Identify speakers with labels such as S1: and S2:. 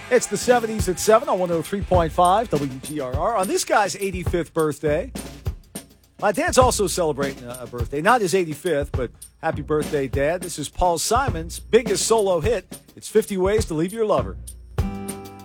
S1: It's the 70s at 7 on 103.5 WGRR. On this guy's 85th birthday, my dad's also celebrating a birthday. Not his 85th, but happy birthday, Dad. This is Paul Simon's biggest solo hit. It's 50 Ways to Leave Your Lover.